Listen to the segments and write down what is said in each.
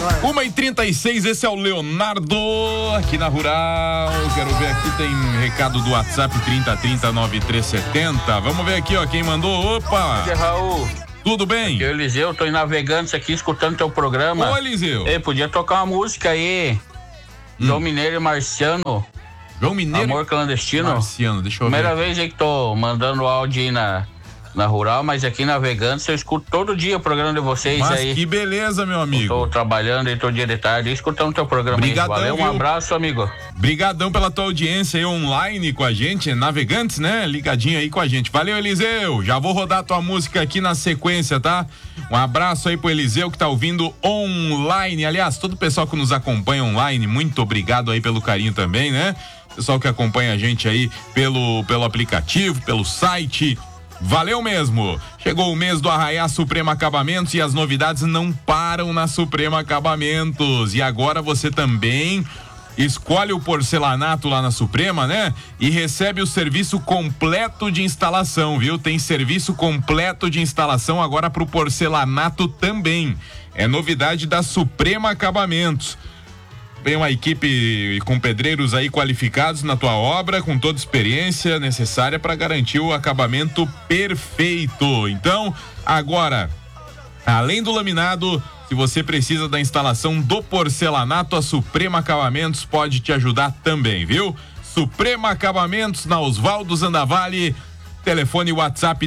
1h36, esse é o Leonardo, aqui na Rural. Quero ver aqui, tem recado do WhatsApp 3030-9370. Vamos ver aqui, ó, quem mandou. Opa! Raul. Tudo bem? Aqui é o Eliseu, tô em Navegantes aqui, escutando teu programa. Ô, Eliseu. Ei, podia tocar uma música aí. João Mineiro e Marciano. João Mineiro? Amor Clandestino. Marciano, deixa eu ver. Primeira vez aí que tô mandando áudio aí na Rural, mas aqui em Navegantes eu escuto todo dia o programa de vocês. Mas aí. Que beleza, meu amigo. Eu tô trabalhando aí todo dia de tarde, escutando o teu programa. Brigadão, aí. Valeu, viu? um abraço, amigo. Brigadão pela tua audiência aí online com a gente, Navegantes, né? Ligadinho aí com a gente. Valeu, Eliseu. Já vou rodar tua música aqui na sequência, tá? Um abraço aí pro Eliseu que tá ouvindo online. Aliás, todo o pessoal que nos acompanha online, muito obrigado aí pelo carinho também, né? Pessoal que acompanha a gente aí pelo aplicativo, pelo site. Valeu mesmo! Chegou o mês do Arraiá Suprema Acabamentos e as novidades não param na Suprema Acabamentos. E agora você também escolhe o porcelanato lá na Suprema, né? E recebe o serviço completo de instalação, viu? Tem serviço completo de instalação agora pro porcelanato também. É novidade da Suprema Acabamentos. Vem uma equipe com pedreiros aí qualificados na tua obra, com toda a experiência necessária para garantir o acabamento perfeito. Então, agora, além do laminado, se você precisa da instalação do porcelanato, a Suprema Acabamentos pode te ajudar também, viu? Suprema Acabamentos na Osvaldo Zandavalli. Telefone WhatsApp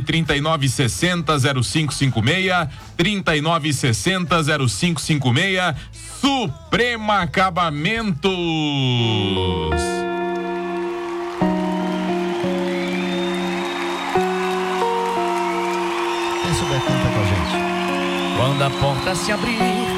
3960-0556, 3960-0556, Suprema Acabamentos. Quem souber canta com a gente. Quando a porta se abrir